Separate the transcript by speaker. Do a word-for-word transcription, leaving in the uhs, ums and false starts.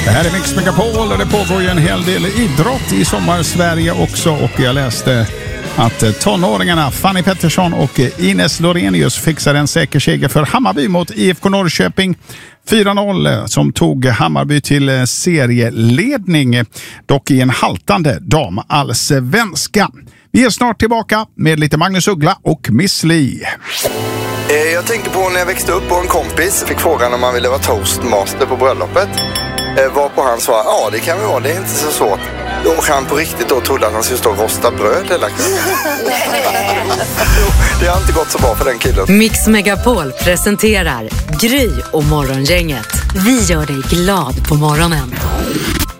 Speaker 1: Det här är Mix Megapol och det pågår ju en hel del idrott i sommar-Sverige också, och jag läste att tonåringarna Fanny Pettersson och Ines Lorenius fixade en säker seger för Hammarby mot I F K Norrköping fyra noll, som tog Hammarby till serieledning, dock i en haltande damallsvenska. Vi är snart tillbaka med lite Magnus Uggla och Miss Li.
Speaker 2: Jag tänker på när jag växte upp och en kompis fick frågan om man ville vara toastmaster på bröllopet. Varpå han sa, ja det kan vi vara, det är inte så svårt. Och han på riktigt då trodde att han skulle stå och rosta bröd eller det har inte gått så bra för den killen.
Speaker 3: Mix Megapol presenterar Gry och Morgongänget. Vi gör dig glad på morgonen.